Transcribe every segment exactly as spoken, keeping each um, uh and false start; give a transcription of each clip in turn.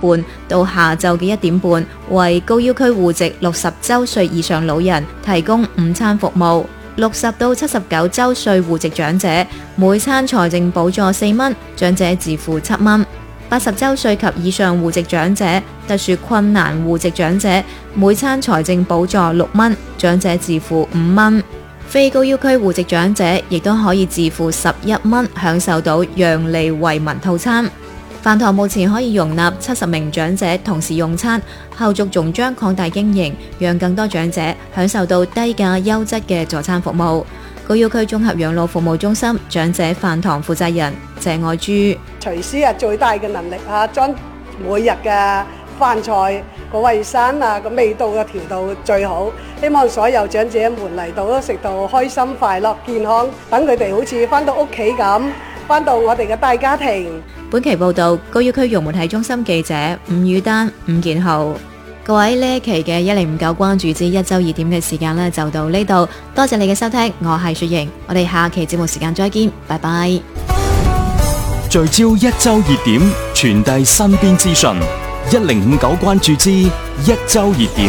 半到下晝嘅一點半，為高要區戶籍六十周歲以上老人提供午餐服務。六十到七十九周歲戶籍長者每餐財政補助四蚊，長者自付七蚊。八十周歲及以上戶籍長者、特殊困難戶籍長者每餐財政補助六蚊，長者自付五蚊。非高要區戶籍長者亦都可以自付十一蚊，享受到讓利惠民套餐。飯堂目前可以容納七十名長者同時用餐，後續仲將擴大經營，讓更多長者享受到低價優質嘅助餐服務。高要區綜合養老服務中心長者飯堂負責人謝愛珠： 廚師啊，最大嘅能力啊，將每日嘅飯菜個衛生啊，個味道嘅調到最好。希望所有長者們嚟到都食到開心、快樂、健康，等佢哋好似返到屋企咁，返到我哋嘅大家庭。 本期報道，高要區融媒體中心記者伍宇丹、伍建浩。各位，呢一期嘅一零五九關注之一周熱點嘅時間呢，就到呢度，多謝你嘅收聽，我係雪瑩，我哋下期節目時間再見，拜拜。 聚焦一周熱點，傳遞身邊資訊，一零五九關注之一周熱點。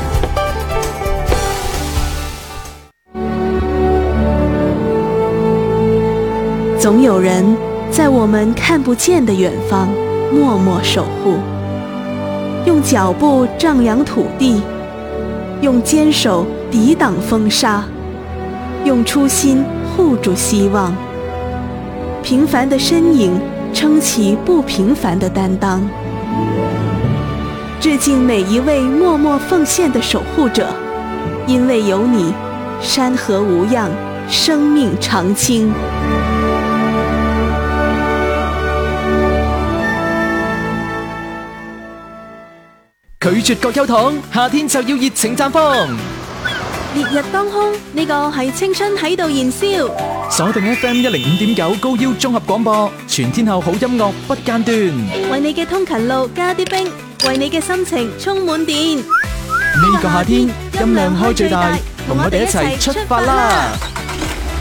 總有人在我們看不見的遠方默默守護，用腳步丈量土地，用堅守抵擋風沙，用初心護住希望。平凡的身影撐起不平凡的擔當。致敬每一位默默奉獻的守護者，因為有你，山河無恙，生命長青。 拒絕葛優躺，夏天就要熱情綻放。 烈日當空，呢個係青春喺度燃燒。 鎖定 F M 一零五點九高腰綜合廣播，全天候好音樂不間斷。 為你嘅通勤路加啲冰，為你嘅心情充滿電。 呢個夏天音量開最大，同我哋一齊出發啦！